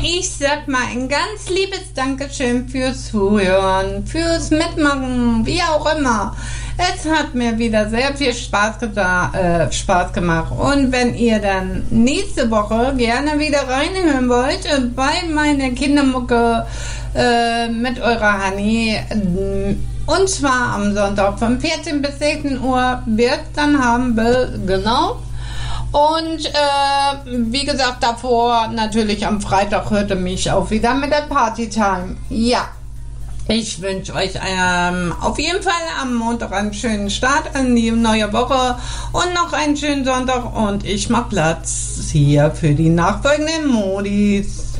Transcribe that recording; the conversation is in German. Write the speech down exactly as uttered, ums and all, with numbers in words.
Ich sag mal ein ganz liebes Dankeschön fürs Zuhören, fürs Mitmachen, wie auch immer. Es hat mir wieder sehr viel Spaß, gesa- äh, Spaß gemacht. Und wenn ihr dann nächste Woche gerne wieder reinhören wollt, äh, bei meiner Kindermucke äh, mit eurer Honey, äh, und zwar am Sonntag von vierzehn bis sechzehn Uhr, wird dann haben will, genau. Und äh, wie gesagt, davor natürlich am Freitag hörte mich auch wieder mit der Partytime. Ja, ich wünsche euch ähm, auf jeden Fall am Montag einen schönen Start in die neue Woche und noch einen schönen Sonntag. Und ich mache Platz hier für die nachfolgenden Modis.